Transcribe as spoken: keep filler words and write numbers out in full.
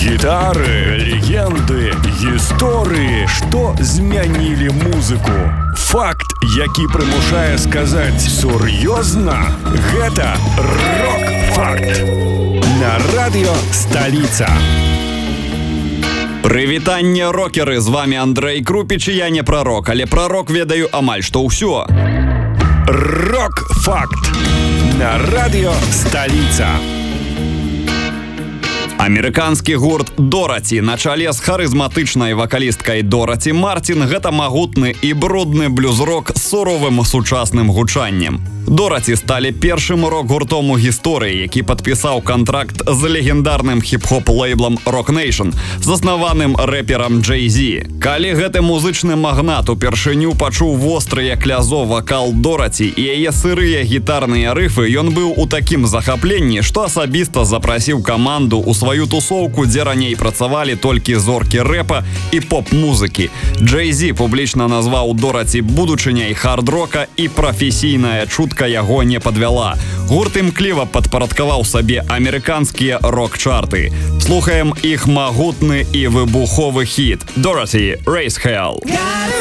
Гітары, легенды, гісторыі, што змянілі музыку. Факт, які прымушае сказаць сур'ёзна, гэта рок-факт. На радыё Сталіца. Прывітанне, рокеры, з вами Андрэй Крупіч, і я не прарок, але пра рок ведаю амаль што ўсё. Рок-факт. На радыё Сталіца. Амерыканскі гурт Дораці на чале з харызматычнай вакалісткай Дораці Мартін гэта магутны і брудны блюз-рок з суровым сучасным гучаннем. Дораці сталі першым рок-гуртом у гісторыі, які падпісаў кантракт з легендарным хіп-хоп-лейблам Roc Nation, заснаваным рэперам Jay-Z. Калі гэты музычны магнат упершыню пачуў востры як лязо вакал Дораці і яе сырыя гітарныя рыфы, ён быў у такім захапленні, што асабіста запрасіў каманду ў сваю тусоўку, дзе раней працавалі толькі зоркі рэпа і поп-музыкі. Jay-Z публічна назваў Дораці будучыняй хард-рока, і прафесійная чутка яго не падвяла. Гурт імкліва падпарадкаваў сабе амерыканскія рок-чарты. Слухаем іх магутны і выбуховы хіт «Dorothy, Raise Hell».